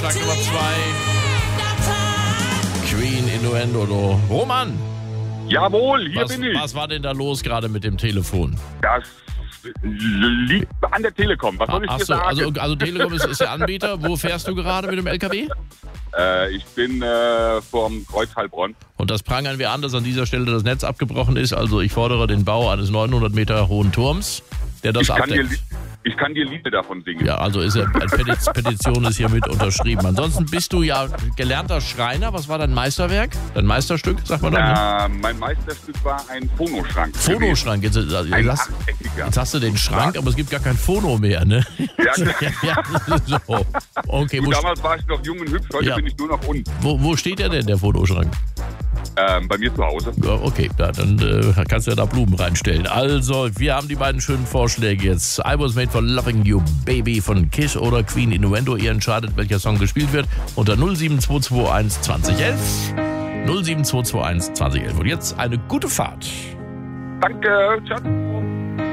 Vorschlag Nummer 2. Queen Innuendo. Roman! Jawohl, hier bin ich. Was war denn da los gerade mit dem Telefon? Das liegt an der Telekom. Was soll ich dir sagen? Also Telekom ist der Anbieter. Wo fährst du gerade mit dem LKW? Ich bin vorm Kreuz Heilbronn. Und das prangern wir an, dass an dieser Stelle das Netz abgebrochen ist. Also ich fordere den Bau eines 900 Meter hohen Turms, der das abdeckt. Ich kann dir Lieder davon singen. Ja, also Petition ist hiermit unterschrieben. Ansonsten bist du ja gelernter Schreiner. Was war dein Meisterwerk? Dein Meisterstück, sagt man dann? Mein Meisterstück war ein Phonoschrank. Phonoschrank? Jetzt hast du den Schrank, aber es gibt gar kein Phono mehr, ne? Ja, ja, so. Okay, damals war ich noch jung und hübsch, heute bin ich nur noch unten. Wo steht der denn, der Phonoschrank? Bei mir zu Hause. Ja, okay, ja, dann kannst du ja da Blumen reinstellen. Also, wir haben die beiden schönen Vorschläge jetzt. I Was Made for Loving You, Baby von Kiss oder Queen Innuendo. Ihr entscheidet, welcher Song gespielt wird unter 07221 2011. 07221 2011. Und jetzt eine gute Fahrt. Danke, ciao.